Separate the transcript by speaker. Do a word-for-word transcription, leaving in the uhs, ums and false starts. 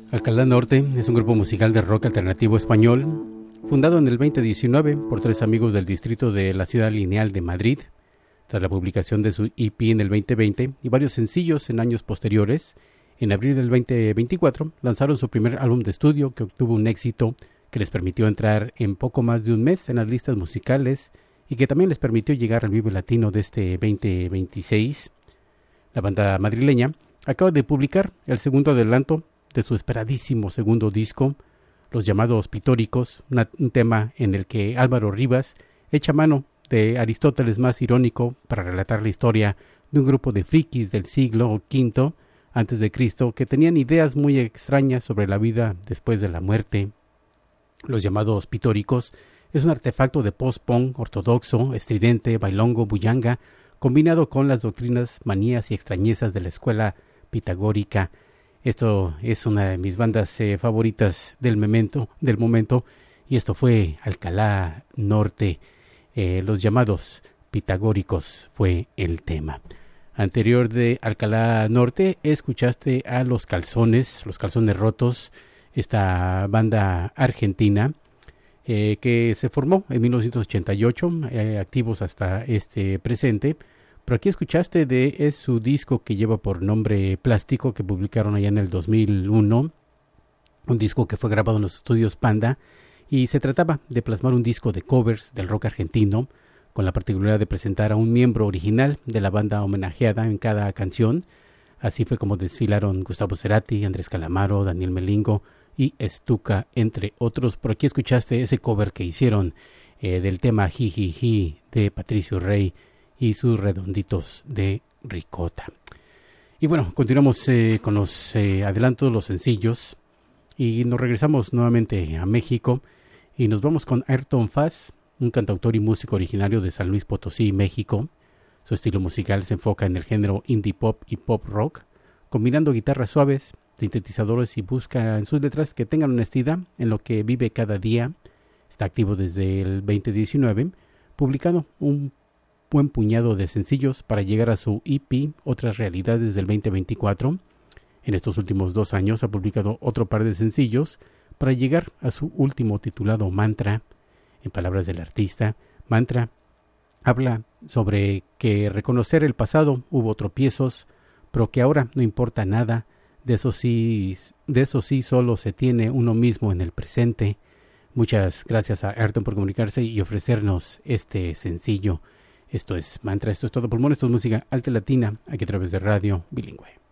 Speaker 1: Alcalá Norte es un grupo musical de rock alternativo español, fundado en el veinte diecinueve por tres amigos del distrito de la Ciudad Lineal de Madrid. Tras la publicación de su E P en el veinte veinte y varios sencillos en años posteriores, en abril del veinte veinticuatro lanzaron su primer álbum de estudio que obtuvo un éxito que les permitió entrar en poco más de un mes en las listas musicales y que también les permitió llegar al Vive Latino de este veinte veintiséis. La banda madrileña acaba de publicar el segundo adelanto de su esperadísimo segundo disco, Los Llamados Pitóricos, una, un tema en el que Álvaro Rivas echa mano de Aristóteles más irónico para relatar la historia de un grupo de frikis del siglo quinto antes de Cristo que tenían ideas muy extrañas sobre la vida después de la muerte. Los Llamados Pitóricos es un artefacto de post-punk ortodoxo, estridente, bailongo, bullanga, combinado con las doctrinas, manías y extrañezas de la escuela pitagórica. Esto es una de mis bandas eh, favoritas del momento, del momento, y esto fue Alcalá Norte. Eh, los Llamados Pitagóricos fue el tema. Anterior de Alcalá Norte, escuchaste a Los Calzones, Los Calzones Rotos, esta banda argentina eh, que se formó en mil novecientos ochenta y ocho, eh, activos hasta este presente. Pero aquí escuchaste de es su disco que lleva por nombre Plástico, que publicaron allá en el dos mil uno, un disco que fue grabado en los estudios Panda, y se trataba de plasmar un disco de covers del rock argentino, con la particularidad de presentar a un miembro original de la banda homenajeada en cada canción. Así fue como desfilaron Gustavo Cerati, Andrés Calamaro, Daniel Melingo y Stuka, entre otros. Por aquí escuchaste ese cover que hicieron eh, del tema Jijiji de Patricio Rey y sus redonditos de ricota. Y bueno, continuamos eh, con los eh, adelantos, los sencillos, y nos regresamos nuevamente a México y nos vamos con Ayrton Faz, un cantautor y músico originario de San Luis Potosí, México. Su estilo musical se enfoca en el género indie pop y pop rock, combinando guitarras suaves, sintetizadores y busca en sus letras que tengan honestidad en lo que vive cada día. Está activo desde el veinte diecinueve, publicando un buen puñado de sencillos para llegar a su E P Otras Realidades del veinte veinticuatro. En estos últimos dos años ha publicado otro par de sencillos para llegar a su último titulado Mantra. En palabras del artista, Mantra habla sobre que reconocer el pasado hubo tropiezos, pero que ahora no importa nada, de eso sí, de eso sí solo se tiene uno mismo en el presente. Muchas gracias a Ayrton por comunicarse y ofrecernos este sencillo. Esto es Mantra, esto es Todo Pulmón, esto es música alta latina, aquí a través de Radio Bilingüe.